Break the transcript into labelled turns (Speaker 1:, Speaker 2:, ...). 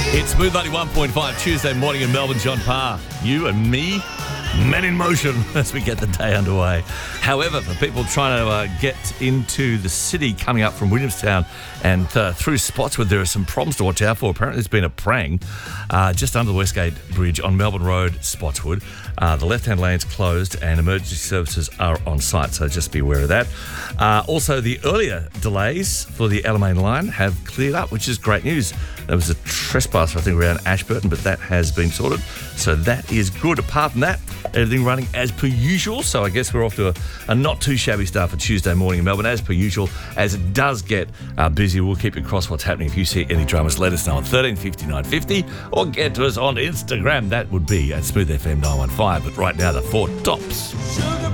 Speaker 1: It's Smooth 91.5 Tuesday morning in Melbourne. John Parr, you and me, men in motion as we get the day underway. However, for people trying to get into the city coming up from Williamstown and through Spotswood, there are some problems to watch out for. Apparently there's been a prang just under the Westgate Bridge on Melbourne Road, Spotswood. The left-hand lane's closed and emergency services are on site, so just be aware of that. Also, the earlier delays for the Alamein line have cleared up, which is great news. There was a trespasser, I think, around Ashburton, but that has been sorted, so that is good. Apart from that, everything running as per usual, so I guess we're off to a not too shabby start for Tuesday morning in Melbourne. As per usual, as it does get busy, we'll keep you across what's happening. If you see any dramas, let us know on 1350 950 or get to us on Instagram. That would be at Smooth FM 915. But right now, the four tops.